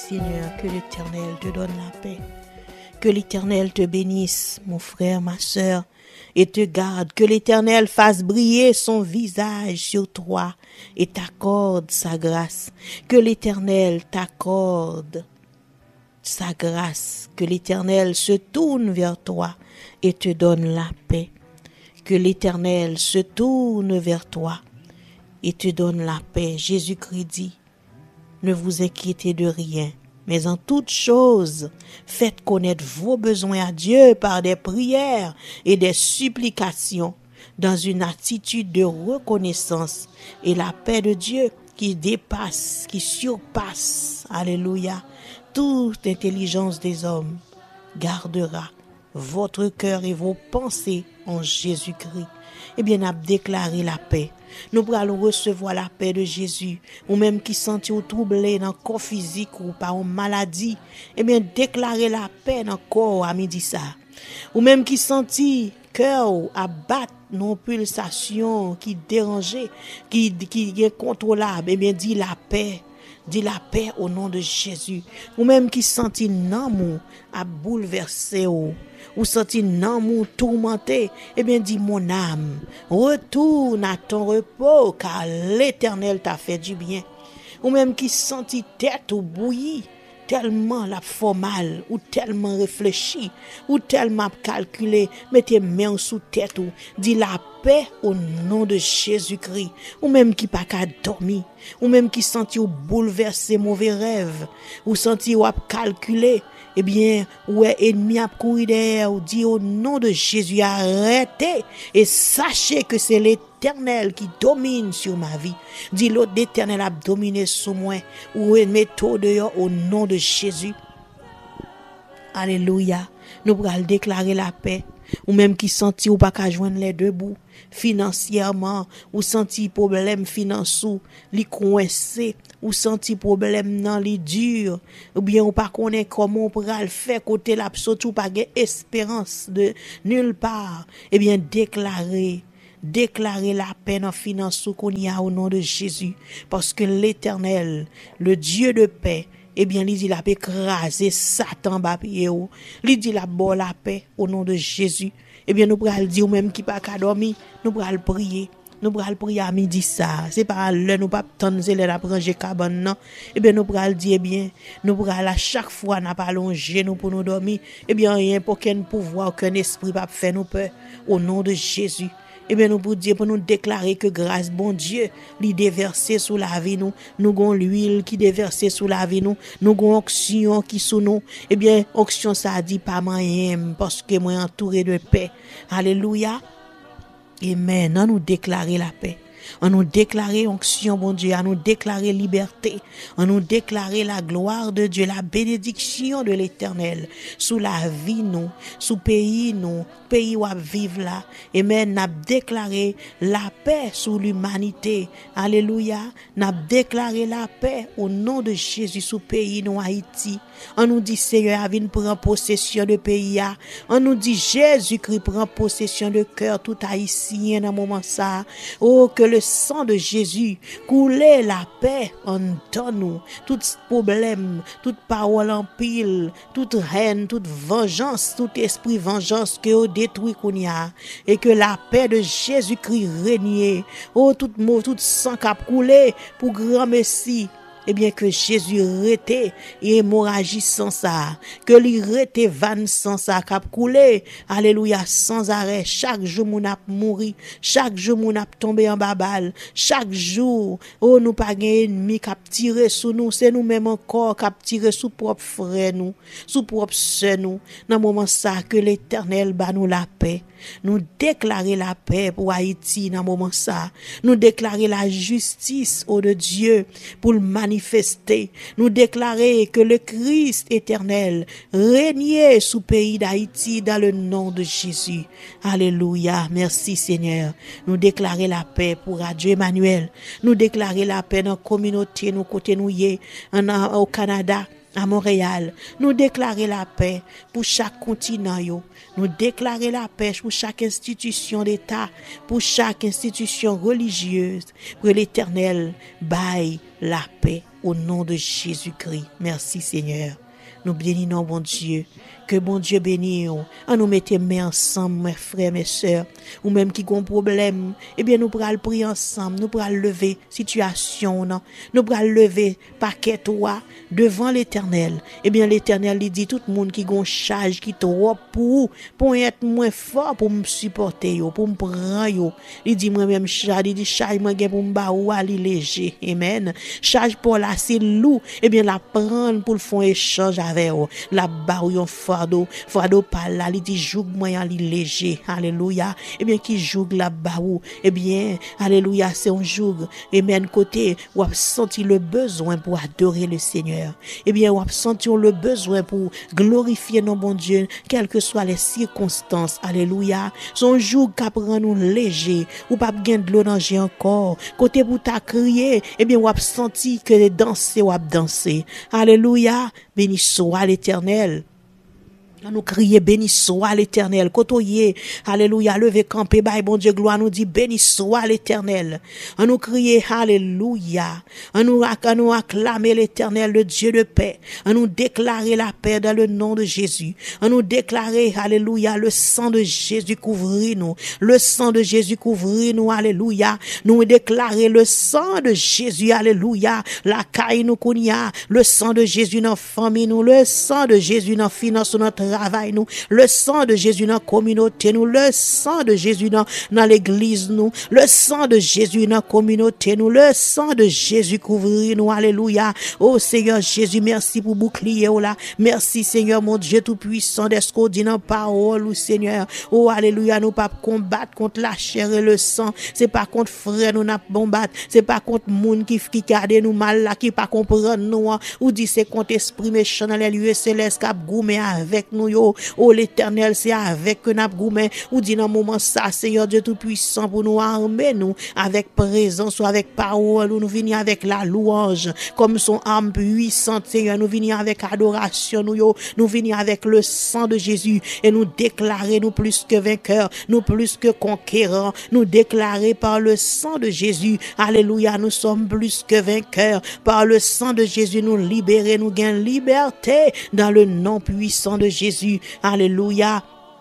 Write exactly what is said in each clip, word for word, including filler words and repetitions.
Seigneur, que l'Éternel te donne la paix. Que l'Éternel te bénisse, mon frère, ma sœur, et te garde. Que l'Éternel fasse briller son visage sur toi et t'accorde sa grâce. Que l'Éternel t'accorde sa grâce. Que l'Éternel se tourne vers toi et te donne la paix. Que l'Éternel se tourne vers toi et te donne la paix. Jésus-Christ dit, ne vous inquiétez de rien, mais en toute chose, faites connaître vos besoins à Dieu par des prières et des supplications, dans une attitude de reconnaissance. Et la paix de Dieu qui dépasse, qui surpasse, alléluia, toute intelligence des hommes, gardera votre cœur et vos pensées en Jésus-Christ. Eh bien, nous avons déclaré la paix. Nous allons recevoir la paix de Jésus. Ou même qui sentit ou troublé dans le corps physique ou par une maladie. Eh bien, déclarer la paix dans le corps à midi ça. Ou même qui sentit cœur à battre nos pulsations qui dérangeaient, qui, qui est contrôlable. Eh bien, dit la paix. Dis la paix au nom de Jésus. Ou même qui sentit l'amour à bouleverser ou, ou sentit l'amour tourmenté, eh bien dis mon âme, retourne à ton repos car l'Éternel t'a fait du bien. Ou même qui sentit tête ou bouillie, tellement la formale ou tellement réfléchi ou tellement calculé, mettez main sous tête ou dis la paix au nom de Jésus-Christ. Ou même qui pas qu'à dormir, ou même qui senti ou bouleverser mauvais rêves, ou senti ou a calculé, eh bien, ou est ennemi a courir derrière, ou dit au nom de Jésus, arrêtez et sachez que c'est l'Éternel qui domine sur ma vie. Dis l'autre l'Éternel a dominé sur moi, ou mettez dehors au nom de Jésus. Alléluia. Nous allons déclarer la paix. Ou même qui senti ou pas qu'à joindre les deux bouts financièrement, ou senti problème financier, li coincé, ou senti problème dans li dur, ou bien ou pas connaît comment on pourra le faire côté la surtout pas gain espérance de nulle part. Eh bien déclarer déclarer la paix dans finance qu'on y a au nom de Jésus, parce que l'Éternel, le Dieu de paix, eh bien, il dit la paix écraser Satan bas pied ou. Il dit la bonne la paix au nom de Jésus. Eh bien, nous pourrons dire même qui pas qu'à dormir, nous pourrons prier. Nous pourrons prier à midi ça. C'est pas là nous pas attendre zèle la ranger cabane non. Eh bien, nous pourrons dire eh bien, nous pourrons à chaque fois n'a pas allonger nous pour nous dormir. Eh bien, rien pour aucun pouvoir, aucun esprit pas faire nous peur au nom de Jésus. Eh bien, nous pour dire, pour nous déclarer que grâce, bon Dieu, lui déverser sous la vie nous, nous avons l'huile qui déverser sous la vie nous, nous avons onction qui sous nous. Eh bien, onction ça a dit pas moyen, parce que moi entouré de paix. Alléluia. Amen. On nous déclarer la paix. On nous déclarer onction, bon Dieu, on nous déclarer liberté, on nous déclarer la gloire de Dieu, la bénédiction de l'Éternel sous la vie nous, sous pays nous, pays où vivre là. Amen. N'a déclaré la paix sous l'humanité. Alléluia. N'a déclaré la paix au nom de Jésus sous pays nous Haïti. On nous dit Seigneur, viens prendre possession de pays. On nous dit Jésus-Christ prend possession de cœur tout haïtien dans moment ça. Oh que le sang de Jésus couler la paix en nous, tout problème, toute parole en pile, toute haine, toute vengeance, tout esprit vengeance que au détruit qu'on y a, et que la paix de Jésus-Christ règne. Oh tout mot, tout sang qui a coulé pour grand Messie. Eh bien que Jésus rete hémorragie sans ça, que lui rete van sans ça, cap coulé, alléluia, sans arrêt, chaque jour moun ap mouri, chaque jour moun ap tomber en babal, chaque jour, oh nous pas gen ennemi cap tirer sous nous, c'est nous même encore cap tirer sous propre frère nous, sous propre sœur nous, dans moment ça que l'Éternel ba nous la paix. Nous déclarer la paix pour Haïti dans moment ça. Nous déclarer la justice au de Dieu pour le manifester. Nous déclarer que le Christ éternel règne sous pays d'Haïti dans le nom de Jésus. Alléluia. Merci Seigneur. Nous déclarer la paix pour Radio Emmanuel. Nous déclarer la paix dans la communauté, nous côté nous y au Canada, à Montréal. Nous déclarer la paix pour chaque continent yo. Nous déclarer la paix pour chaque institution d'État, pour chaque institution religieuse, pour l'Éternel baille la paix au nom de Jésus-Christ. Merci Seigneur. Nous bénissons, bon Dieu. Que bon Dieu bénisse. On nous mette mains ensemble, mes frères, mes sœurs. Ou même qui ont un problème. Eh bien, nous pourrons prier ensemble. Nous pourrons lever situation. Non? Nous pourrons lever paquet toi devant l'éternel. Eh bien, l'éternel, il dit tout le monde qui a une charge qui trop pour, pour être moins fort, pour me supporter, pour me prendre. Il dit moi-même charge, il dit charge moi pour me baou ali léger. Amen. Charge pour la c'est lourd. Eh bien, la prendre pour le fond échange avec vous. La baou fardeau, fardeau par là, il dit joug moyen li léger. Alléluia. Eh bien, qui joug la baou. Eh bien, alléluia, c'est un joug. Et même côté, ou a senti le besoin pour adorer le Seigneur. Eh bien, ou a senti le besoin pour glorifier nos bon Dieu, quelles que soient les circonstances. Alléluia. Son joug qui prend nous léger, ou pas gain de l'eau danger encore. Côté pour ta crier, eh bien, ou a senti que danser ou a danser. Alléluia. Béni soit l'Éternel. Nous crier béni soit l'Éternel. Kotoye, alléluia, levé campé, bye bon Dieu, gloire nous dit béni soit l'Éternel. On nous crier alléluia. On nous, on nous acclamer l'Éternel, le Dieu de paix. On nous déclarer la paix dans le nom de Jésus. On nous déclarer alléluia, le sang de Jésus couvrit nous. Le sang de Jésus couvrit nous, alléluia. Nous déclarer le sang de Jésus, alléluia. La caille nous kounia, le sang de Jésus dans famille nous, le sang de Jésus dans finance notre travail nous, le sang de Jésus dans la communauté nous, le sang de Jésus dans, dans l'église nous, le sang de Jésus dans la communauté nous, le sang de Jésus couvrir nous, alléluia. Oh Seigneur Jésus, merci pour bouclier oh là, merci Seigneur mon Dieu tout puissant, d'est-ce qu'on dit dans parole, Seigneur, oh alléluia, nous pas combattre contre la chair et le sang, c'est pas contre frère nous n'a combattre, c'est pas contre monde qui qui garde nous mal là, qui pas comprendre nous, ou dit c'est contre esprit méchant dans les lieux célestes qui a goumé avec nous yo. Oh l'Éternel, c'est avec que n'a goumé ou dit dans moment ça Seigneur Dieu tout puissant pour nous armer nous avec présence ou avec parole, ou nous venir avec la louange comme son âme puissante Seigneur, nous venir avec adoration nous yo, nous venir avec le sang de Jésus et nous déclarer nous plus que vainqueurs, nous plus que conquérants, nous déclarer par le sang de Jésus, alléluia, nous sommes plus que vainqueurs par le sang de Jésus, nous libérer, nous gain liberté dans le nom puissant de Jésus, alléluia.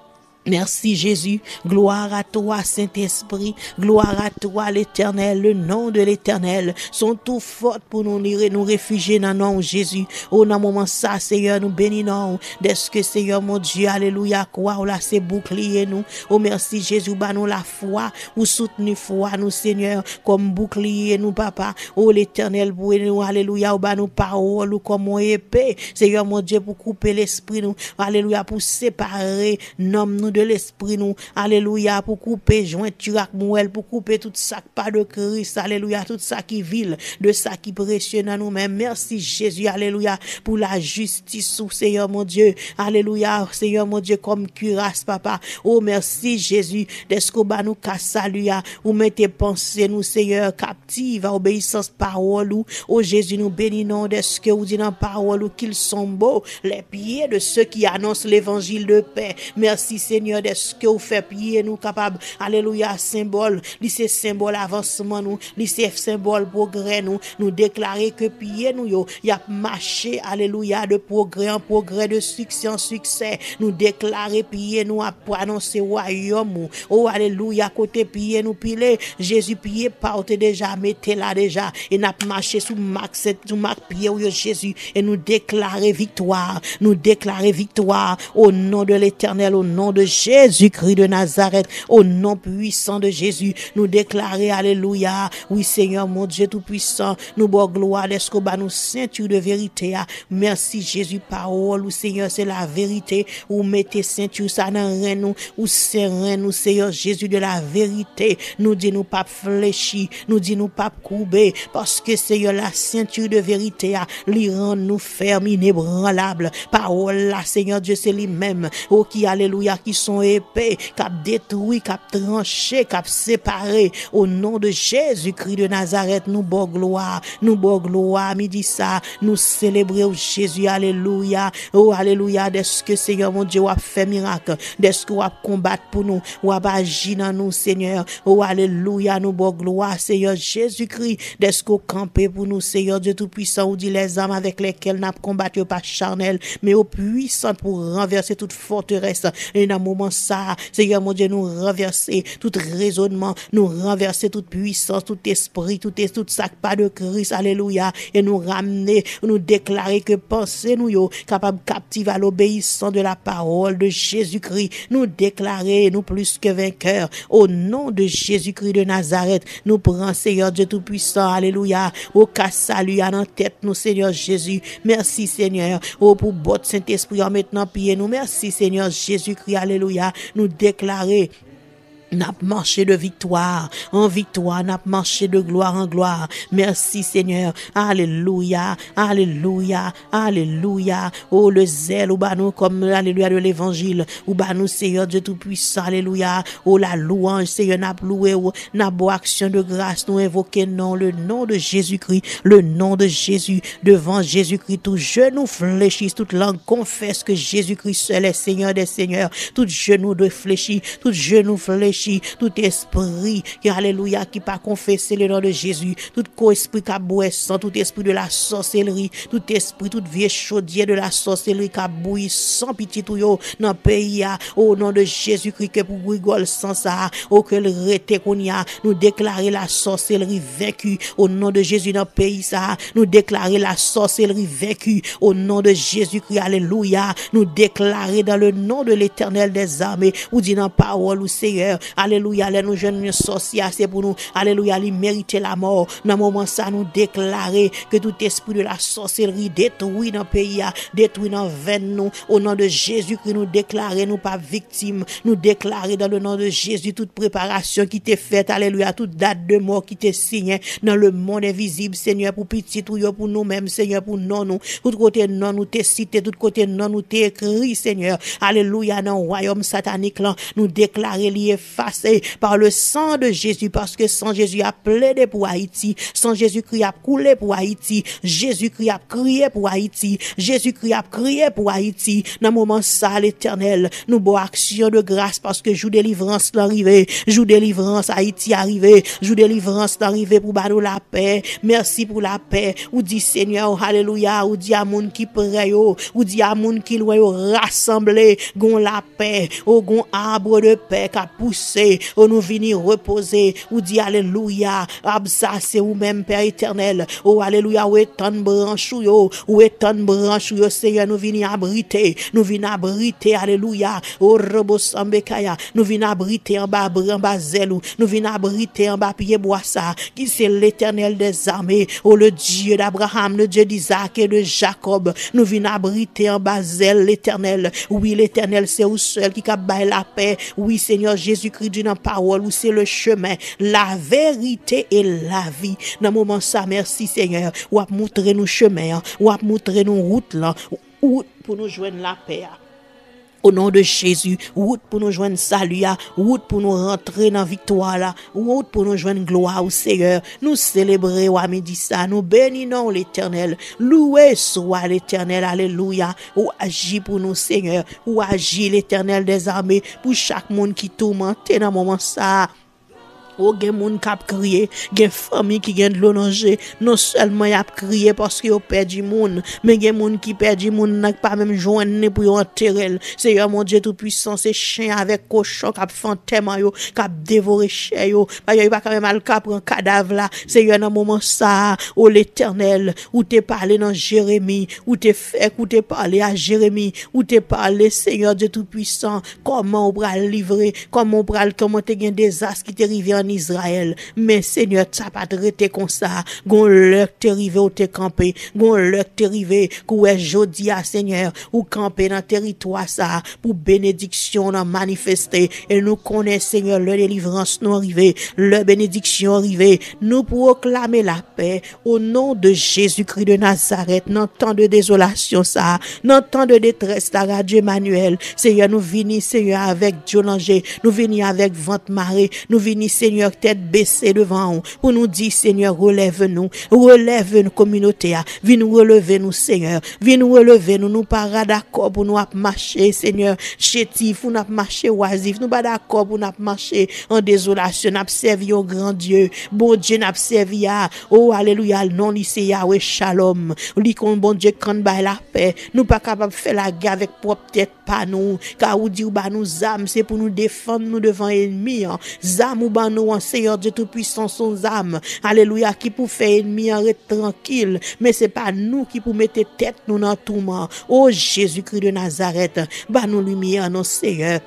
Merci Jésus, gloire à toi Saint-Esprit, gloire à toi l'Éternel, le nom de l'Éternel sont tout forts pour nous nous réfugier dans le nom de Jésus. Oh dans moment ça Seigneur nous bénissons, d'est-ce que Seigneur mon Dieu, alléluia, quoi ou là c'est bouclier nous. Oh merci Jésus, bah nous la foi, ou soutenu foi nous Seigneur comme bouclier nous papa. Oh l'Éternel pour nous, alléluia, ou bah nous parole ou comme épée, Seigneur mon Dieu pour couper l'esprit nous, alléluia, pour séparer nomme nous de l'esprit nous, alléluia, pour couper jointure avec mouelle, pour couper tout ça pas de Christ, alléluia, tout ça qui vil, de ça qui précieux dans nous-mêmes. Merci Jésus, alléluia, pour la justice, oh Seigneur mon Dieu, alléluia, Seigneur mon Dieu, comme cuirasse papa. Oh merci Jésus, d'est-ce que bah nous ka saluer, ou mettez pensée nous Seigneur captive à obéissance parole ou oh Jésus nous bénissons, d'est-ce que vous dites dans parole ou qu'ils sont beaux les pieds de ceux qui annoncent l'évangile de paix. Merci Seigneur, d'est-ce que vous faites pied nous capables, alléluia, symbole, lycée symbole avancement nous, lycée symbole progrès nous, nous déclarer que pied nous yo, y a marché, alléluia, de progrès en progrès, de succès en succès, nous déclarer pied nous à annoncer royaume, oh alléluia, côté pied nous pile, Jésus pied porte déjà, mettez là déjà, et n'a marché sous marque, sous marque pied ou Jésus, et nous déclarer victoire, nous déclarer victoire, au nom de l'Éternel, au nom de Jésus-Christ de Nazareth, au nom puissant de Jésus, nous déclarer alléluia, oui Seigneur mon Dieu tout puissant, nous bon gloire, est-ce que bah nous ceinture de vérité, merci Jésus, parole, ou Seigneur c'est la vérité, ou mettez ceinture ça dans rein nous, ou serein nous Seigneur Jésus de la vérité, nous dit nous pas fléchi, nous dit nous pas courber, parce que Seigneur la ceinture de vérité, li rend nous fermes, inébranlables, parole là Seigneur Dieu c'est lui-même, oh qui alléluia, qui son épée, cap détruit, cap tranché, cap séparé. Au nom de Jésus-Christ de Nazareth, nous bon gloire, nous bon gloire, midi ça, nous célébrer Jésus, alléluia, oh alléluia, dès que Seigneur mon Dieu a fait miracle, dès que a combattre pour nous, ou a agir dans nous, Seigneur, oh alléluia, nous bon gloire, Seigneur Jésus-Christ, dès que camper pour nous, Seigneur Dieu Tout-Puissant, ou dit les armes avec lesquelles n'a combattu pas charnel, mais au puissant pour renverser toute forteresse. Et dans un moment ça, Seigneur mon Dieu, nous renverser tout raisonnement, nous renverser toute puissance, tout esprit, tout est tout sac pas de Christ, alléluia, et nous ramener, nous déclarer que pensez nous yo capable captiver à l'obéissance de la parole de Jésus-Christ, nous déclarer nous plus que vainqueurs au nom de Jésus-Christ de Nazareth. Nous prenons Seigneur Dieu Tout-Puissant, alléluia, au cas salut à notre tête nous Seigneur Jésus. Merci Seigneur, oh pour votre Saint-Esprit en maintenant pied nous. Merci Seigneur Jésus-Christ, alléluia. Nous déclarer n'a marché de victoire en victoire, n'a marché de gloire en gloire. Merci Seigneur, alléluia, alléluia, alléluia. Oh le zèle ou bah nous comme alléluia de l'évangile ou bah nous Seigneur Dieu Tout-Puissant, alléluia. Oh la louange Seigneur, n'a loué ou n'a beau action de grâce nous invoquer non le nom de Jésus-Christ, le nom de Jésus devant Jésus-Christ. Tout genou fléchisse, toute langue confesse que Jésus-Christ seul est Seigneur des seigneurs. Tout genou de fléchit, tout genou fléchit, tout esprit qui alléluia qui pas confesser le nom de Jésus, tout co-esprit qui bouessant, tout esprit de la sorcellerie, tout esprit, toute vieille chaudière de la sorcellerie qui bouille sans pitié tout yo dans pays au nom de Jésus-Christ que pour rigole sans ça, au que le rete qu'on y a, nous déclarer la sorcellerie vaincue au nom de Jésus dans pays ça, nous déclarer la sorcellerie vaincue au nom de Jésus-Christ, alléluia, nous déclarer dans le nom de l'Éternel des armées, ou dit dans parole ou Seigneur, alléluia, les nous jeunes sorciers, c'est pour nous, alléluia, ils méritent la mort. Dans moment ça, nous déclarer que tout esprit de la sorcellerie détruit dans le pays, détruit dans veine nous, au nom de Jésus-Christ, nous déclarer, nous pas victimes, nous déclarer dans le nom de Jésus, toute préparation qui t'est faite, alléluia, toute date de mort qui t'est signée dans le monde invisible, Seigneur, pour petit tout, pour nous-mêmes, Seigneur, pour non, nous, tout côté non, nous t'es cité, tout côté non, nous t'es écrit, Seigneur, alléluia, dans le royaume satanique, là, nous déclarer lié effacé par le sang de Jésus, parce que sans Jésus a plaidé pour Haïti, sans Jésus-Christ a coulé pour Haïti, Jésus-Christ a crié pour Haïti, Jésus-Christ a crié pour Haïti. Dans moment ça, l'Éternel, nous beau action de grâce parce que jour délivrance l'arrivée, jour délivrance Haïti arrivé, jour délivrance l'arrivée pour bado la paix. Merci pour la paix. Ou dit Seigneur, alléluia, ou dit à moun qui prêt yo, ou dit à moun qui loin yo rassemblé, gon la paix, au gon arbre de paix qu'a poussé, ou nous venir reposer, ou dit alléluia, absa c'est ou même Père éternel, oh alléluia, ou étant branche yo, ou étant branche yo, Seigneur, nous venir abriter, nous venir abriter, alléluia, oh rebo sambekaya, nous venir abriter en bas, en bas zèle, nous venir abriter en bas pied bois ça, qui c'est l'Éternel des armées, oh le Dieu d'Abraham, le Dieu d'Isaac et de Jacob, nous venir abriter en bas zèle, l'Éternel, oui l'Éternel c'est où seul qui cap bailler la paix, oui Seigneur Jésus-Christ dit dans parole, où c'est le chemin, la vérité et la vie. Dans moment ça, merci Seigneur, ou à montrer nous chemin, ou à montrer nous route là, ou pour nous joindre la paix. Au nom de Jésus, route pour nous joindre salut, route pour nous rentrer dans victoire là, route pour nous joindre gloire au Seigneur. Nous célébrer à midi ça, nous bénissons l'Éternel. Loué soit l'Éternel, alléluia. Ou agis pour nous Seigneur, ou agis l'Éternel des armées pour chaque monde qui tourmente dans moment ça. Oh, gen moun k'ap crier, gen famille qui gen de l'eau nanger, non seulement y a crier parce que yo perdu moun, mais gen moun qui perdu moun n'a pas même joindre pour yo enterrer. Seigneur mon Dieu tout puissant, c'est chien avec cochon k'ap fantôme yo, k'ap dévorer chien yo, pa yo pas quand même al k'ap prend cadavre là. Seigneur dans moment ça, oh l'Éternel, où t'es parlé dans Jérémie, où t'es fait, où t'es parlé à Jérémie, où t'es parlé Seigneur Dieu tout puissant, comment on pral livrer, comment on pral comment t'es gen désastre qui t'est arrivé en en Israël. Mais Seigneur, ça pas traité comme ça. Gon l'heure t'es arrivé ou t'es campé. Gon l'heure t'es arrivé où est jodi à Seigneur ou camper dans territoire ça pour bénédiction dans manifester. Et nous connaissons Seigneur le délivrance nous arrivé, le bénédiction arrivé. Nous proclamer la paix au nom de Jésus-Christ de Nazareth. Dans temps de désolation ça, dans temps de détresse ta Radio Emmanuel. Seigneur, nous venons Seigneur avec Dieu Langer, nous venons avec vente marée, nous venons Seigneur tête baissée devant nous pour nous dire Seigneur relève-nous, relève-nous communauté, viens nous relever nous Seigneur, viens nous relever nous, nous pas d'accord pour nous marcher Seigneur, chétif, nous pas marcher oisif, nous pas d'accord pour nous marcher en désolation, nous servi au grand Dieu, bon Dieu nous servi à, oh alléluia, non lycée Yahweh shalom, lui qu'on bon Dieu quand bail la paix, nous pas capable faire la guerre avec propre tête pas nous, car ou dit ou ba nous âmes, c'est pour nous défendre nous devant ennemi, zam ou ba nous en Seigneur Dieu tout puissant son âme, alléluia, qui pour faire ennemi en reste tranquille, mais c'est pas nous qui pour mettre tête nous dans tourment, oh Jésus-Christ de Nazareth, ba nous lumière non Seigneur.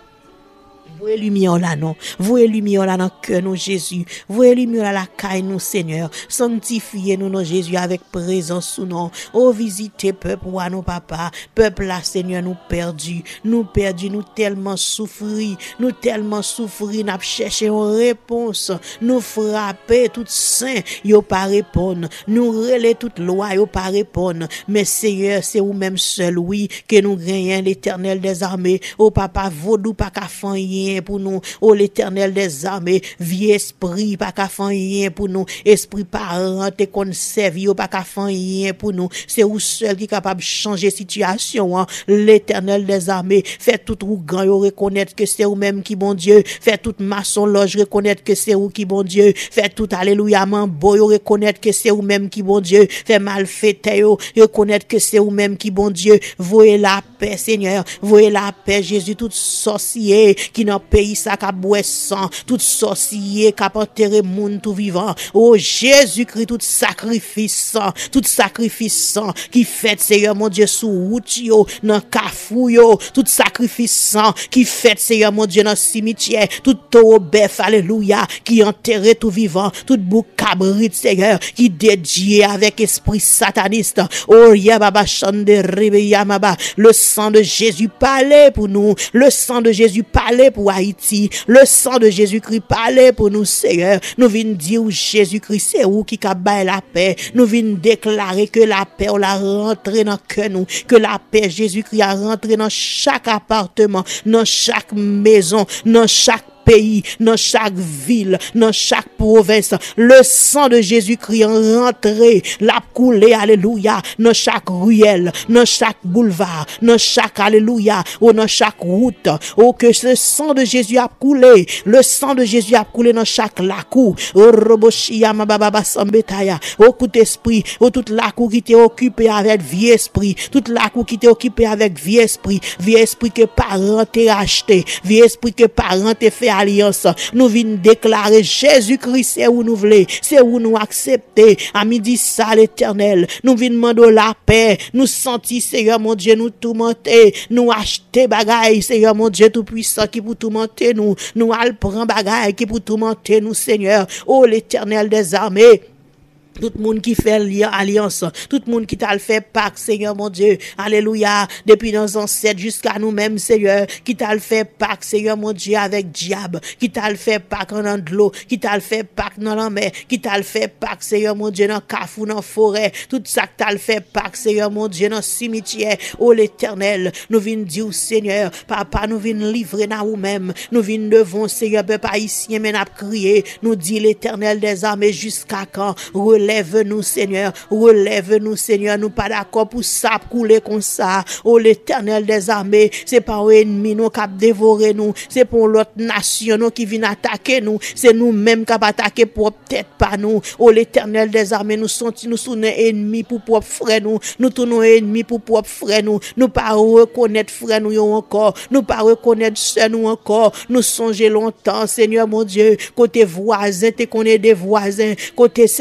Voyez lumière là non, voyez lumière là dans cœur nous Jésus, voyez lumière là la caille nous Seigneur, sanctifiez nous non Jésus avec présence sous nous, oh visitez peuple ou à nos papa, peuple là Seigneur nous perdu, nous perdu, nous tellement souffri, nous tellement souffri, n'a cherché une réponse, nous frapper tout saint, yo pas répondre, nous relais toute loi yo pas répondre, mais Seigneur c'est ou même seul oui que nous gagnons l'Éternel des armées, oh papa vaudou pas qu'à faire rien pour nous, oh l'Éternel des armées, vieux esprit pas qu'à faire rien pour nous, esprit parent te qu'on servi pas qu'à faire rien pour nous, c'est ou seul qui est capable de changer situation, hein? L'Éternel des armées, fait tout rougan yo reconnaître que c'est ou même qui bon Dieu, fait tout maçon loge reconnaître que c'est ou qui bon Dieu, fait tout alléluia mambo yo reconnaître que c'est ou même qui bon Dieu, fait malfaiteur yo reconnaître que c'est ou même qui bon Dieu, voyez la paix Seigneur, voyez la paix Jésus, tout sorcier qui dans pays ça qu'a boire sang, tout sorcier qui a enterré monde tout vivant, oh Jésus-Christ, tout sacrifice tout sacrifice qui fait Seigneur mon Dieu sous route yo dans kafou yo, tout sacrifice qui fait Seigneur mon Dieu dans cimetière, tout taureau bœuf alléluia qui enterré tout vivant, tout bouc cabrit Seigneur qui dédié avec esprit sataniste, oh ya baba chande réveilla maba, le sang de Jésus parlait pour nous, le sang de Jésus parlait pour Haïti, le sang de Jésus-Christ parlait pour nous Seigneur, nous venons dire Jésus-Christ c'est où qui a la paix, nous venons déclarer que la paix on la rentré dans cœur nous, que la paix Jésus-Christ a rentré dans chaque appartement, dans chaque maison, dans chaque pays, dans chaque ville, dans chaque province, le sang de Jésus-Christ rentré, l'a coulé, alléluia, dans chaque ruelle, dans chaque boulevard, dans chaque, alléluia, ou dans chaque route, oh que ce sang de Jésus a coulé, le sang de Jésus a coulé dans chaque lacou, oh roboshia mababa sambetaya, oh tout esprit, oh toute lacou qui t'est occupé avec vieux esprit, toute lacou qui t'est occupé avec vieux esprit, vieux esprit que parent t'est acheté, vieux esprit que parent t'est fait alliance, nous venons déclarer Jésus-Christ c'est où nous voulons, c'est où nous accepter, à midi ça l'Éternel, nous venons demander la paix, nous sentir Seigneur mon Dieu nous tourmenter, nous acheter bagaille Seigneur mon Dieu tout puissant qui pour tourmenter nous, nous al prend bagaille qui pour tourmenter nous Seigneur, oh l'Éternel des armées. Tout le monde qui fait alliance, tout le monde qui t'a fait Pâques, Seigneur mon Dieu, alléluia, depuis nos ancêtres jusqu'à nous-mêmes, Seigneur, qui t'a fait Pâques, Seigneur mon Dieu, avec diable, qui t'a fait Pâques en de l'eau, qui t'a fait Pâques dans la mer, qui t'a fait Pâques, Seigneur mon Dieu, dans cafou, dans forêt, tout ça que t'a fait Pâques, Seigneur mon Dieu, dans cimetière, oh l'Éternel, nous venons dire, Seigneur, papa, nous venons livrer dans nous-mêmes, nous venons devant, Seigneur, peuple haïtien, mais n'a crié, nous dit l'Éternel des armées jusqu'à quand, relève-nous Seigneur, relève-nous Seigneur, nous pas d'accord pour ça couler comme ça, oh l'Éternel des armées, c'est pas un ennemi nous qui a dévoré nous, c'est pour l'autre nation nous qui vient attaquer nous, c'est nous-mêmes qui a attaqué pour peut-être pas nous, oh l'Éternel des armées, nous sommes nous sommes ennemis pour propre frère nous, nous tournons ennemis pour propre frère nous, nous pas reconnaître frère nous encore, nous pas reconnaître sœur nous encore, nous songer longtemps Seigneur mon Dieu, côté voisin, te connais des voisins, côté Seigneur mon Dieu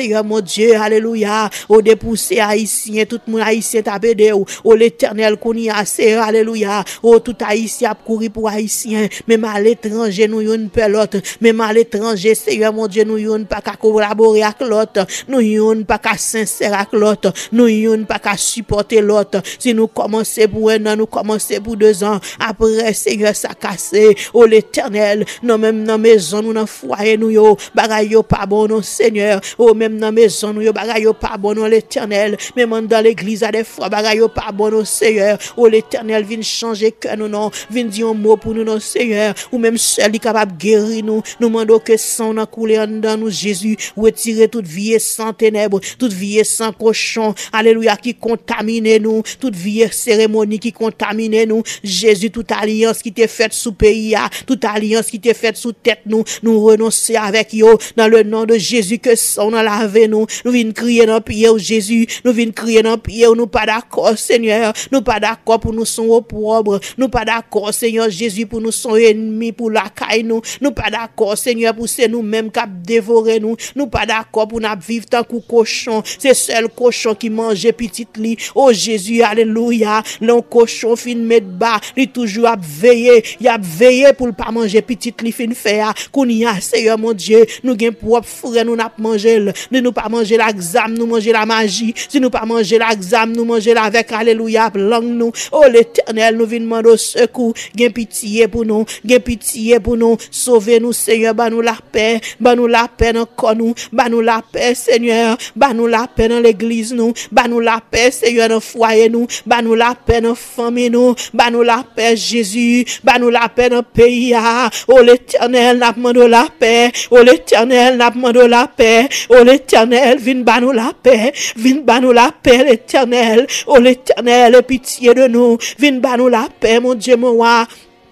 Dieu, alléluia, au dépoussé haïtien, tout le monde haïtien t'a pédé, au l'éternel qu'on y a, c'est, alléluia, au tout haïtien a couru pour haïtien, même à l'étranger, nous yon pelote, même à l'étranger, Seigneur, mon Dieu, nous yon pas qu'à collaborer avec l'autre, nous yon pas qu'à sincère avec l'autre, nous yon pas qu'à supporter l'autre, si nous commençons pour un an, nous commençons pour deux ans, après, Seigneur, ça cassé, au l'éternel, non, même dans maison, nous, dans foyer, nous yo, bagay yo pas bon, non, Seigneur, oh, même dans maison, nous yo, bagay yo pas bon, non, l'éternel, même dans l'église, à des fois, bagay yo pas bon, non, Seigneur, oh, l'éternel, vient changer que nous, non, vient dire un mot pour nous, non, Seigneur, ou même seul, il est capable de guérir nous, nous demandons que sang n'a coulé en dedans nous, Jésus, retirer toute vie sans ténèbres, toute vie sans cochon, alléluia, qui contamine nous, toute vie cérémonie qui contamine nous, Jésus, toute alliance qui t'est faite sous pays, toute alliance qui t'est faite sous tête nous, nous renoncer avec yo, dans le nom de Jésus, que sang n'a lavé nous, nous venons crier dans pied Jésus, nous venons crier dans pied, nous pas d'accord, Seigneur, nous pas d'accord pour nous son opprobre, nous pas d'accord, Seigneur Jésus, pour nous son ennemi, pour la caille nous, nous pas d'accord, Seigneur, pour c'est nous-mêmes qui dévorer nous, nous pas d'accord pour nous vivre tant que cochon, c'est seul cochon qui mange petite lit, oh Jésus, alléluia, l'on cochon fin met bas, il toujours a veillé, il a veillé pour pas manger petite lit fin faire, qu'on y a, Seigneur mon Dieu, nous gain propre frère, nous n'a manger, nous nous pas manger l'exam, nous manger la magie, si nous pas manger l'exam, nous manger avec, alléluia, langue nous, oh l'éternel, nous venons demander au secours, gain pitié pour nous, gain pitié pour nous, sauvez-nous, Seigneur, bah nous la paix, bah nous la paix dans corps nous, bah nous la paix, Seigneur, bah nous la paix dans l'église nous, bah nous la paix, Seigneur, dans foyer nous, bah nous la paix dans famille nous, bah nous la paix, Jésus, bah nous la paix dans pays, oh l'éternel, n'a demandé la paix, oh l'éternel, n'a demandé la paix, oh l'éternel, viens bah nous la paix, viens bah nous la paix, l'éternel, oh l'éternel, pitié de nous, viens bah nous la paix, mon Dieu, mon roi.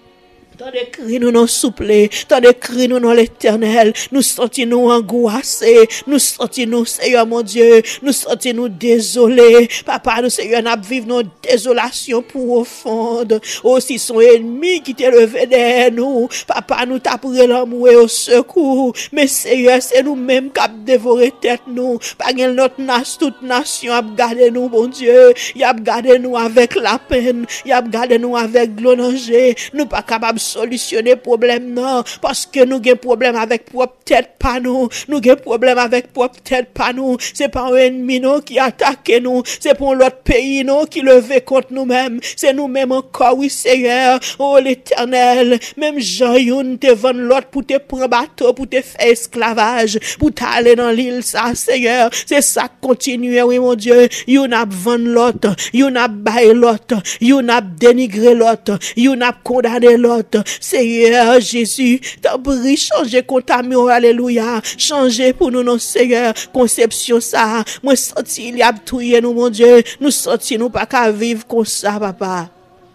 Tant de cris nous non souplés, tant de cris nous non l'éternel, nous sentons nous angoissés, nous sentons nous, Seigneur mon Dieu, nous sentons nous désolés, papa, nous, Seigneur, nous vivons nos désolations profondes, aussi son ennemi qui t'est levé derrière nous, papa, nous t'apprêtons l'amour et au secours, mais Seigneur, c'est nous-mêmes qui avons dévoré tête nous, pas notre nation, toute nation a gardé nous, bon Dieu, il a gardé nous avec la peine, il a gardé nous avec l'onanger, nous pas capables solutionner problème non parce que nous avons problème avec propre tête pas nous nous avons problème avec propre tête pas nous c'est pas un ennemi non qui attaque nous c'est pour l'autre pays non qui levé contre nous-mêmes c'est nous-mêmes encore oui Seigneur oh l'éternel même Jean-Youn te vend l'autre pour te prendre bateau pour te faire esclavage pour t'aller dans l'île ça Seigneur c'est ça continuer oui mon Dieu you n'a vendre l'autre you n'a bailler l'autre you n'a dénigrer l'autre you n'a condamner l'autre Seigneur Jésus, t'as pris changer contaminant, alléluia, changer pour nous, non Seigneur, conception ça, moi senti il y a tout nous mon Dieu, nous senti nous pas qu'à vivre comme ça papa.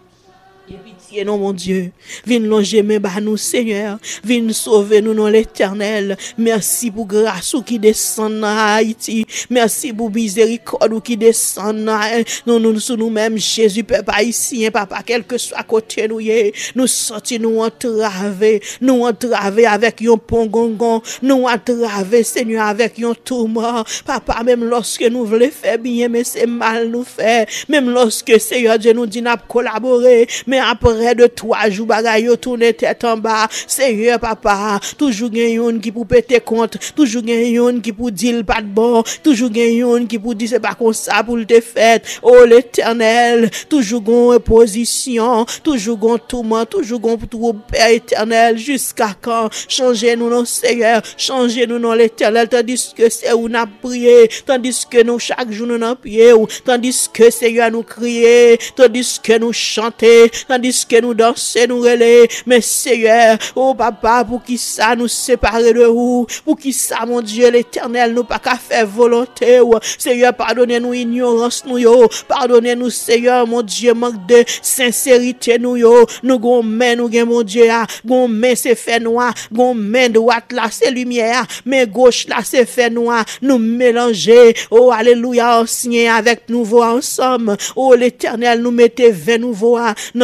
Pitié non mon Dieu, viens longer mes bas nous Seigneur, viens sauver nous non l'éternel. Merci pour grâce ou qui descend dans Haïti, merci pour miséricorde ou qui descend dans nous sous nous-mêmes Jésus peuple haïtien papa quel que soit côté nous nous sorti nous entraver, nous entraver avec un pongongon, nous entraver Seigneur avec un tourment papa même lorsque nous voulons faire bien mais c'est mal nous faire, même lorsque Seigneur Dieu nous dit n'a collaborer mais après de trois jours bagaille yo tourner tête en bas Seigneur papa toujours gagne qui pour péter compte toujours gagne qui pour dire pas de bon toujours gagne qui pour dire c'est pas comme ça pour te faire oh l'éternel toujours gon opposition toujours gon tourment toujours gon pour Père éternel jusqu'à quand changer nous non Seigneur changer nous non l'éternel tandis que c'est où n'a prié tandis que nous chaque jour nous n'en prier tandis que Seigneur nous crier tandis que nous chanter tandis que nous danser, nous relais, mais Seigneur, oh papa, pour qui ça nous séparer de vous, pour qui ça, mon Dieu, l'éternel, nous pas qu'à faire volonté, Seigneur, pardonnez-nous ignorance, nous yo, pardonnez-nous, Seigneur, mon Dieu, manque de sincérité, nous yo, nous gon main, nous gen, mon Dieu, gon main, c'est fait noir, gon main droite là, c'est lumière, main gauche là, c'est fait noir, nous mélanger, oh, alléluia, ancien avec nouveau ensemble, oh, l'éternel, nous mettez vingt nouveaux, non, vingt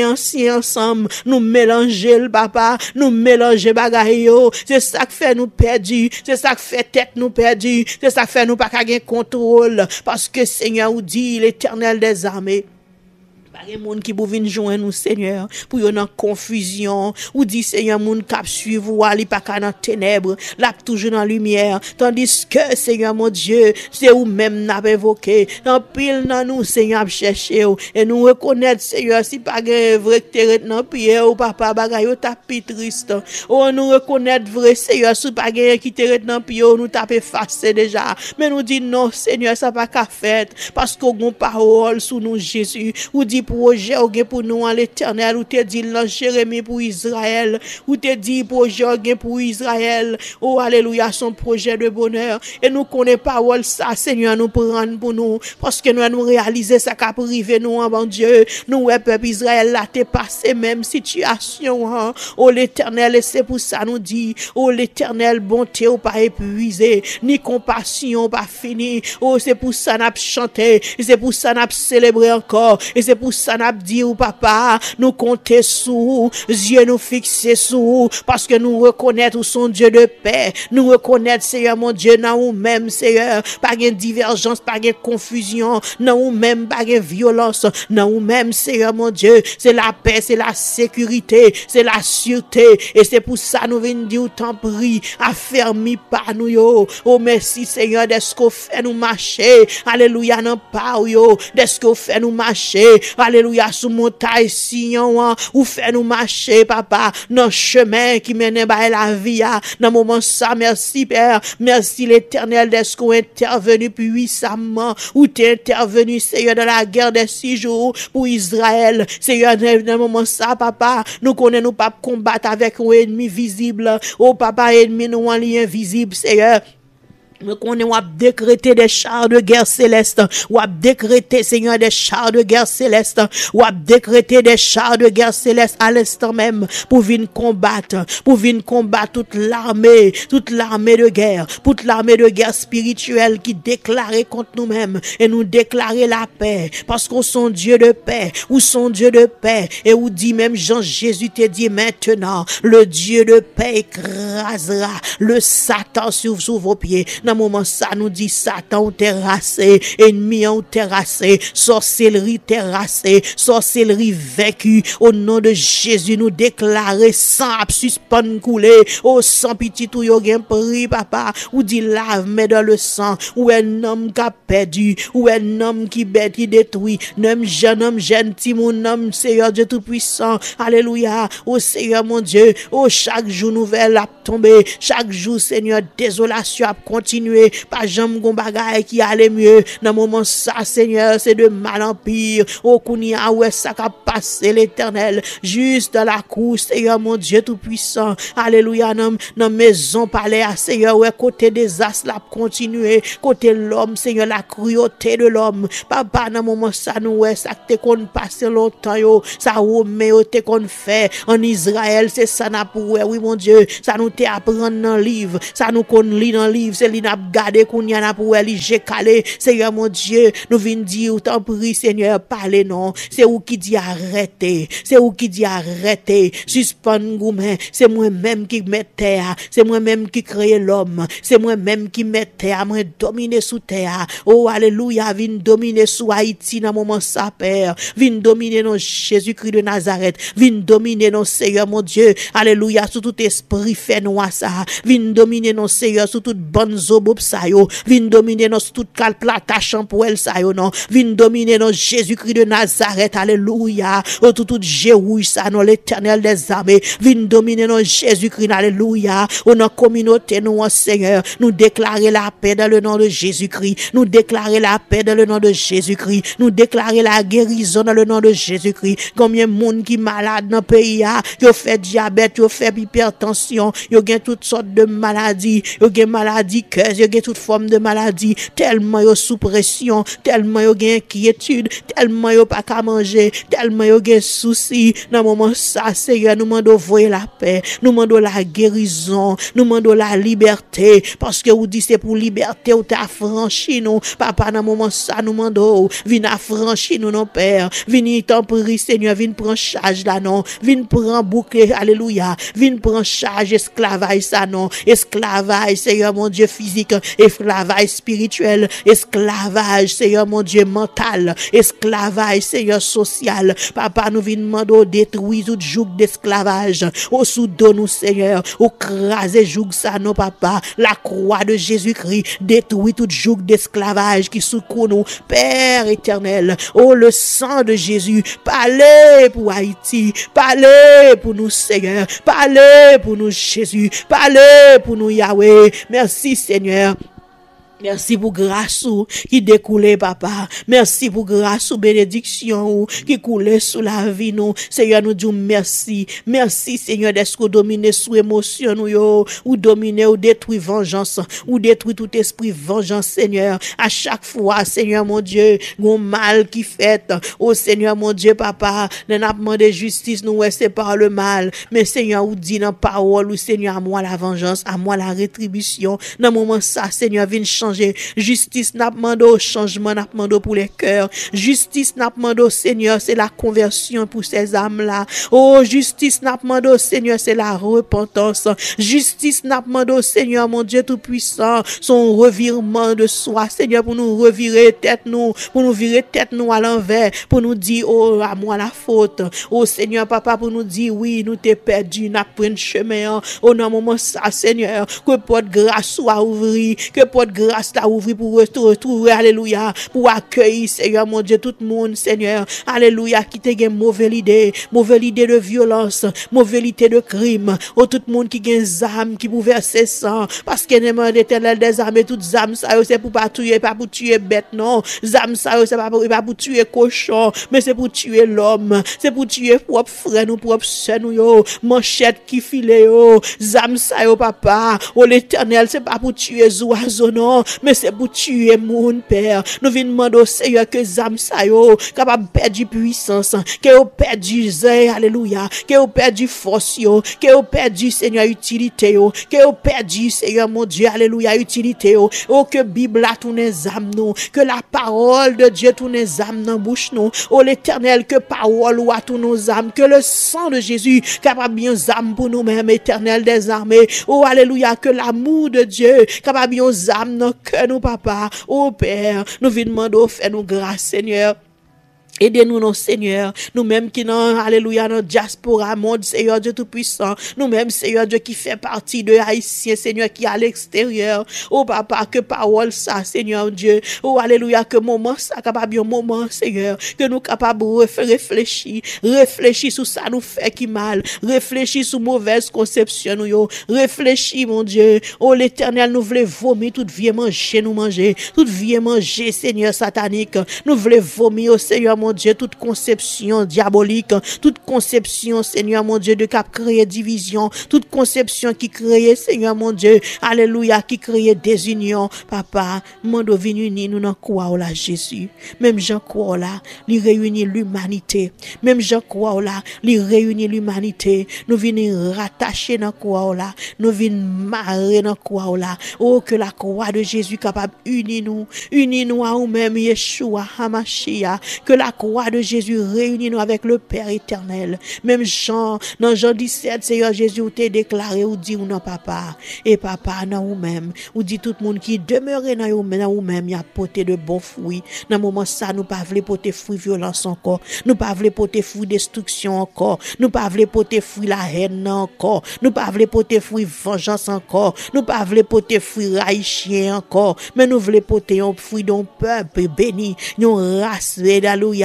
financier ensemble, nous mélanger le papa, nous mélanger bagaille yo, c'est ça qui fait nous perdu, c'est ça qui fait tête nous perdu, c'est ça qui fait nous pas gagner contrôle, parce que Seigneur ou dit l'Éternel des armées, il y a des gens qui peuvent venir joindre nous, Seigneur, pour yon en confusion, ou dit, Seigneur, moun kap suivre, ou ali pas dans ténèbres, là, toujours dans lumière, tandis que, Seigneur, mon Dieu, c'est ou même n'a évoqué, en pile dans nous, Seigneur, chercher, et nous reconnaître, Seigneur, si pas un vrai terre dans pied, ou papa, bagay, ou tapi triste, ou nous reconnaître vrai, Seigneur, si pas un qui terre dans pied, nous tape effacé déjà, mais nous dit non, Seigneur, ça pas qu'à faire, parce qu'on a une parole sous nous, Jésus, ou dit projet pour nous en l'Éternel, ou te dit dans Jérémie pour Israël, ou te dit projet pour Israël, oh alléluia, son projet de bonheur, et nous connaissons parole ça, Seigneur, nous prendre pour nous, parce que nous nous réaliser ça qu'a privé nous en bon Dieu, nous ouais peuple Israël là t'es passé même situation, hein? Oh l'Éternel, et c'est pour ça nous dit, oh l'Éternel, bonté ou pas épuisé, ni compassion pas fini, oh c'est pour ça n'a chanté, et c'est pour ça n'a célébré encore, et c'est pour ça n'a dit ou papa, nous compter sous, yeux nous fixer sous, parce que nous reconnaître son Dieu de paix, nous reconnaître Seigneur mon Dieu, dans ou même Seigneur, pas de divergence, pas de confusion, dans ou même pas de violence, dans ou même Seigneur mon Dieu, c'est la paix, c'est la sécurité, c'est la sûreté, et c'est pour ça nous venons dire t'en prie, affermi par nous yo, oh merci Seigneur, d'est-ce qu'on fait nous marcher, alléluia, non pas yo, d'est-ce qu'on fait nous marcher, alléluia, sous montagne Sion, ou fait nous marcher, papa, dans chemin qui mène à la vie, dans moment ça, merci Père, merci l'Éternel d'être qu'on intervenu puissamment, ou t'es intervenu, Seigneur, dans la guerre des six jours pour Israël, Seigneur, dans moment ça, papa, nous connaissons nous pas combattre avec un ennemi visible, oh papa, ennemi nous en lien invisible, Seigneur. Nous connaissons, à décréter des chars de guerre céleste, ou à décréter, Seigneur, des chars de guerre céleste, ou à décréter des chars de guerre céleste à l'instant même, pour venir combattre, pour venir combattre toute l'armée, toute l'armée de guerre, toute l'armée de guerre spirituelle qui déclarait contre nous-mêmes, et nous déclarer la paix, parce qu'on sont Dieu de paix, ou son Dieu de paix, et où dit même Jean-Jésus te dit maintenant, le Dieu de paix écrasera le Satan sous, sous vos pieds. Dans moment ça nous dit Satan ou terrassé, ennemi ou terrassé, sorcellerie terrassée, sorcellerie vécue, au nom de Jésus nous déclarer sans suspendre couler, au sang petit tout yo gen pris papa, ou dit lave mais dans le sang, ou un homme qui a perdu, ou un homme qui bête qui détruit, nom jeune homme jeune petit mon homme Seigneur Dieu tout puissant, alléluia, au Seigneur mon Dieu, au chaque jour nouvelle a tombé, chaque jour Seigneur désolation a continué, pas jamais gon bagaille qui allait mieux, dans moment ça Seigneur c'est de mal en pire, au kounia ouais ça qu'a passé l'Éternel, juste dans la cour Seigneur mon Dieu tout puissant, alléluia, dans dans maison palais à Seigneur ouais côté des as la continuer, côté l'homme Seigneur la cruauté de l'homme, papa dans moment ça nous ouais ça te qu'on passe longtemps yo, ça mais te qu'on fait en Israël, c'est ça n'a pour oui mon Dieu, ça nous te apprendre dans livre, ça nous qu'on lit dans livre, c'est li n'a gardé qu'on y en a pour lui j'ai calé, Seigneur mon Dieu, nous vinn dire t'en prie Seigneur, parlez non, c'est où qui dit arrêtez, c'est où qui dit arrêtez, suspend goumé, c'est moi-même qui met terre, c'est moi-même qui crée l'homme, c'est moi-même qui met terre, moi dominer sous terre, oh alléluia, vinn dominer sous Haïti dans moment ça père, vinn dominer non Jésus-Christ de Nazareth, vinn dominer non Seigneur mon Dieu, alléluia, sous tout esprit fait noir ça, vinn dominer non Seigneur sous toute bonne zobob sa yo, vinn dominer non sous toute calplata champoel sa yo non, vinn dominer non Jésus-Christ de Nazareth, alléluia, oh tout tout Jérouille ça non l'Éternel des armées, vinn dominer non Jésus-Christ, alléluia, oh non communauté nous Seigneur, nous déclarer la paix dans le nom de Jésus-Christ, nous déclarer la paix dans le nom de Jésus-Christ, nous déclarer la guérison dans le nom de Jésus-Christ. Combien de monde qui malade dans le pays, yo fait diabète, yo fait hypertension, yo gen toutes sortes de maladies, yo gen maladie cœur, yo gen toute forme de maladie, tellement yo sous pression, tellement yo gen inquiétude, tellement yo pas qu'à manger, tellement yo gen souci. Dans moment ça, Seigneur, nous demandons voyer la paix, nous demandons la guérison, nous demandons la liberté, parce que vous dites c'est pour liberté ou t'as franchi nous. Papa, dans moment ça, nous demandons, viens affranchir nous, non Père, viens t'en prie, Seigneur, viens prendre charge là, non, viens prendre bouclier, alléluia, viens prendre charge, esclavage ça, non, esclavage, Seigneur, mon Dieu, physique, esclavage spirituel, esclavage, Seigneur, mon Dieu, mental, esclavage, Seigneur, social. Papa, nous venons demander détruire tout joug d'esclavage, au sous de nous, Seigneur, au craser joug ça, non, papa, la croix de Jésus-Christ, détruit tout joug d'esclavage qui secoue nous, Père éternel. Oh, le sang de Jésus, parlez pour Haïti, parlez pour nous, Seigneur, parlez pour nous, Jésus, parlez pour nous, Yahweh. Merci, Seigneur. Merci pour grâce qui découlait, papa. Merci pour grâce ou bénédiction qui coulait sous la vie, nous. Seigneur, nous disons merci. Merci, Seigneur, d'être que dominer sous émotion, nous, yo. Ou dominer ou détruire vengeance. Ou détruire tout esprit vengeance, Seigneur. À chaque fois, Seigneur, mon Dieu, gon mal qui fait. Oh, Seigneur, mon Dieu, papa. Nous avons demandé justice, nous, ouais, c'est par le mal. Mais, Seigneur, ou dit dans parole, ou Seigneur, à moi la vengeance, à moi la rétribution. Dans le moment ça, Seigneur, viens changer. Justice n'a demandé changement, n'a demandé pour les cœurs. Justice n'a demandé, Seigneur, c'est la conversion pour ces âmes-là. Oh, justice n'a demandé, Seigneur, c'est la repentance. Justice n'a demandé, Seigneur, mon Dieu tout-puissant, son revirement de soi, Seigneur, pour nous revirer tête nous, pour nous virer tête nous à l'envers, pour nous dire, oh, à moi la faute. Oh, Seigneur, papa, pour nous dire, oui, nous t'es perdu, n'a pris un chemin. Oh, dans un moment ça, Seigneur, que porte grâce soit ouvri, que porte grâce t'a ouvert pour retrouver, alléluia, pour accueillir, Seigneur, mon Dieu, tout le monde, Seigneur, alléluia, qui te gagne mauvaise idée, mauvaise idée de violence, mauvaise idée de crime, oh, tout le monde qui gagne âme, qui pour verser sang, parce que n'est l'éternel des âmes, et toutes âmes, ça, c'est pour pas tuer, pas pour tuer bête, non, âmes, ça, c'est pas pour, pas pour tuer cochon, mais c'est pour tuer l'homme, c'est pour tuer propre frère, nous, propre soeur, nous, yo, manchette qui file, yo, âmes, ça, yo, papa, oh, l'éternel, c'est pas pour tuer oiseaux, non, mais c'est pour tuer mon Père. Nous venons demander au Seigneur que zam sa yo capable perdre puissance, que yo perdu zé, alléluia, que yo perdu force yo, que yo perdu Seigneur utilité yo, que yo perdu Seigneur mon Dieu, alléluia, utilité yo. Oh, que Bible a tourné zam nous, que la parole de Dieu tourne zam dans bouche nous. Oh, l'éternel, que parole ou à tous nos âmes, que le sang de Jésus capable bien zam pour nous-mêmes, éternel des armées. Oh, alléluia, que l'amour de Dieu capable bien zam dans que nous, papa, oh Père, nous venons demander, fais-nous grâce, Seigneur. Aidez-nous, non, Seigneur. Nous-mêmes qui, non, alléluia, dans diaspora, monde, Seigneur Dieu Tout-Puissant. Nous-mêmes, Seigneur Dieu, qui fait partie de Haïtiens, Seigneur, qui est à l'extérieur. Oh, papa, que parole ça, Seigneur Dieu. Oh, alléluia, que moment ça, capable un moment, Seigneur. Que nous capables de réfléchir. Réfléchir sur ça nous fait qui mal. Réfléchir sur mauvaise conception, nous, yo. Réfléchir, mon Dieu. Oh, l'éternel, nous voulons vomir, tout vieux manger, nous manger. Tout vieux manger, Seigneur satanique. Nous voulons vomir, oh, Seigneur, mon Dieu, toute conception diabolique, toute conception, Seigneur mon Dieu, de cap créer division, toute conception qui crée, Seigneur mon Dieu, alléluia, qui crée désunion, papa, mando vin uni nous nan croire là Jésus, même Jean croire là, li réunit l'humanité, même Jean croire là, li réunit l'humanité, nous venons rattacher dans croire là, nous venons marrer dans croire là, oh que la croix de Jésus capable unir nous, unir nous à nous-mêmes, Yeshua Hamashiach, que la croix de Jésus réunit nous avec le Père éternel. Même Jean, dans Jean dix-sept, Seigneur Jésus, ou t'es déclaré, ou dit, ou non, papa, et papa, dans vous-même, ou dit tout le monde qui demeure dans vous-même, il y a porté de bons fruits. Dans le moment ça, nous pas voulons porter fruit violence encore, nous pas voulons porter fruit destruction encore, nous pas voulons porter fruit la haine encore, nous pas voulons porter fruit vengeance encore, nous pas voulons porter fruit haïtien encore, mais nous voulons porter un fruit d'un peuple béni, une race, alléluia,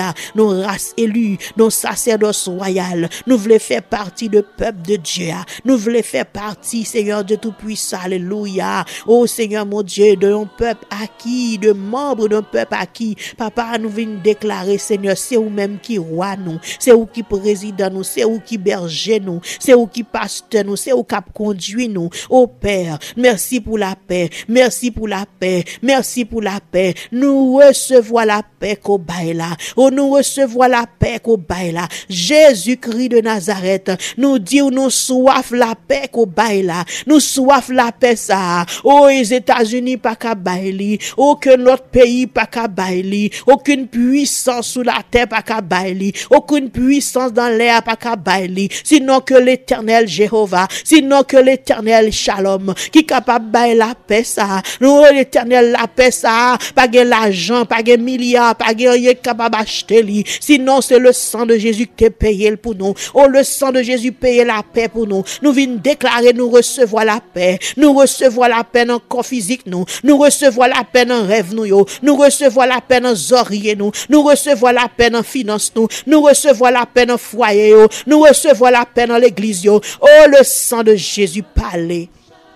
alléluia, nos races élues, nos sacerdoces royales, nous voulons faire partie de peuple de Dieu, nous voulons faire partie, Seigneur Dieu Tout-Puissant, alléluia, oh Seigneur mon Dieu, de un peuple acquis, de membres d'un peuple acquis, papa, nous venons déclarer, Seigneur, c'est vous même qui roi nous, c'est vous qui président nous, c'est vous qui berger nous, c'est vous qui pasteur nous, c'est vous qui conduit nous, oh Père, merci pour la paix, merci pour la paix, merci pour la paix, nous recevons la paix qu'au bail là, oh nous recevons la paix qu'au bail là, Jésus-Christ de Nazareth, nous dit nous soif la paix qu'au bail là, nous soif la paix ça, oh les États-Unis pas qu'à baili, aucun autre pays pas qu'à baili, aucune puissance sous la terre pas qu'à baili, aucune puissance dans l'air pas qu'à baili, sinon que l'Éternel Jéhovah, sinon que l'Éternel Shalom, qui capable bailler la paix ça, nous l'Éternel la paix ça, pas de l'argent, pas de milliards, pas de rien capable acheter li, sinon c'est le sang de Jésus qui t'a payé pour nous, oh le sang de Jésus paye la paix pour nous, nous venons déclarer nous recevons la paix, nous recevons la paix dans le corps physique nous, nous recevons la paix dans rêve nous yo, nous recevons la paix dans oreilles nous, nous recevons la paix dans finance nous, nous recevons la paix dans foyer yo, nous recevons la paix dans l'église yo, oh le sang de Jésus parler.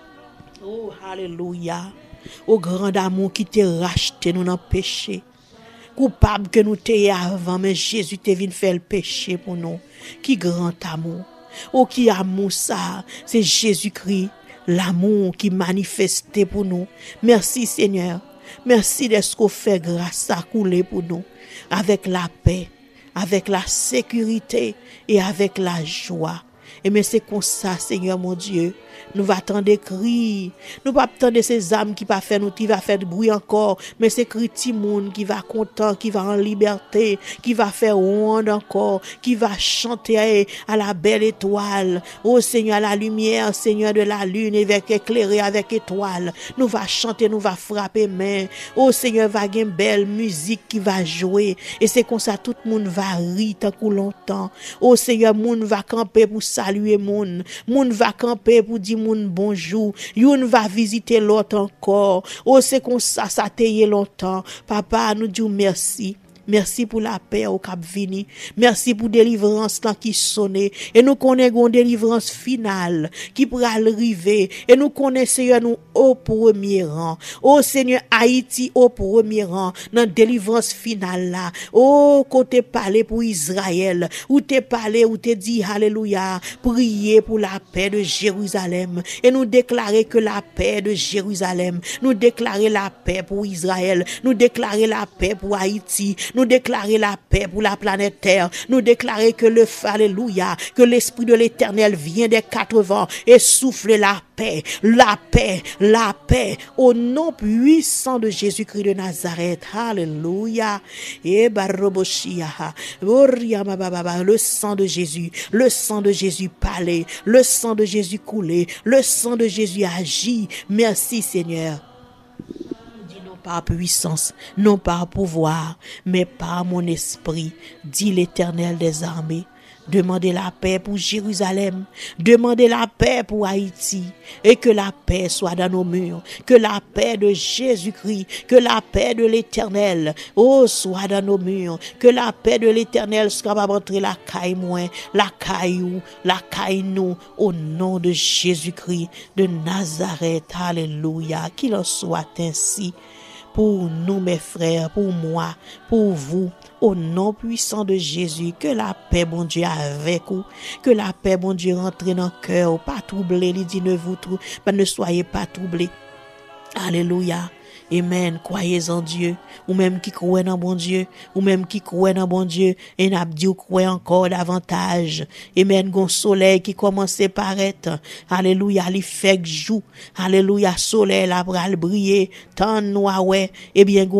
Oh alléluia. Au grand amour qui t'a racheté nous dans péché. Coupable que nous t'ayons avant, mais Jésus t'est venu faire le péché pour nous. Qui grand amour. Oh qui amour ça, c'est Jésus-Christ, l'amour qui manifesté pour nous. Merci Seigneur. Merci de ce qu'on fait grâce à couler pour nous. Avec la paix, avec la sécurité et avec la joie. Et mais c'est comme ça, Seigneur mon Dieu, nous va attendre cri, nous pas attendre ces âmes qui va faire nous, qui va faire du bruit encore, mais c'est cri Timoun qui va content, qui va en liberté, qui va faire ronde encore, qui va chanter à la belle étoile. Oh Seigneur, la lumière, Seigneur de la lune, avec éclairé avec étoile, nous va chanter, nous va frapper main. Oh Seigneur, va y une belle musique qui va jouer, et c'est comme ça tout le monde va rire tant que longtemps. Oh Seigneur, monde va camper pour saluer monde, monde va camper pour dire moun bonjour, yon va visiter l'autre encore. Oh c'est comme ça ça t'aille longtemps. Papa nous dit merci. Merci pour la paix au cap vini. Merci pour délivrance là qui sonne. Et nous connaissons une délivrance finale qui pourra arriver. Et nous connaissons Seigneur nous au premier rang. Oh Seigneur Haïti au premier rang dans délivrance finale là. Oh côté parler pour Israël. Ou t'es parlé ou t'es dit alléluia. Prier pour la paix de Jérusalem. Et nous déclarer que la paix de Jérusalem. Nous déclarer la paix pour Israël. Nous déclarer la paix pour Haïti. Nous déclarer la paix pour la planète Terre. Nous déclarer que le alléluia, que l'esprit de l'Éternel vient des quatre vents et souffle la paix, la paix, la paix au nom puissant de Jésus-Christ de Nazareth. Alléluia. Et baroboshia. Le sang de Jésus, le sang de Jésus parler, le sang de Jésus couler, le sang de Jésus agit. Merci Seigneur. Par puissance, non par pouvoir, mais par mon esprit, dit l'Éternel des armées. Demandez la paix pour Jérusalem, demandez la paix pour Haïti, et que la paix soit dans nos murs, que la paix de Jésus-Christ, que la paix de l'Éternel, oh, soit dans nos murs, que la paix de l'Éternel soit capable d'entrer la caille moins, la caillou, la caille nous, au nom de Jésus-Christ de Nazareth. Alléluia, qu'il en soit ainsi. Pour nous, mes frères, pour moi, pour vous, au nom puissant de Jésus, que la paix, bon Dieu, avec vous, que la paix, bon Dieu, rentre dans le cœur, pas troublé, il dit ne vous trou- ne soyez pas troublés. Alléluia. Amen. Croyez en Dieu. Ou même qui croit dans bon Dieu. Ou même qui croit dans bon Dieu. Et n'a dit ou croit encore davantage. Amen. Gon soleil qui commence à paraître. Alléluia. Il fait jour. Alléluia. Soleil la pral briller. Tant noir ouais. Eh bien,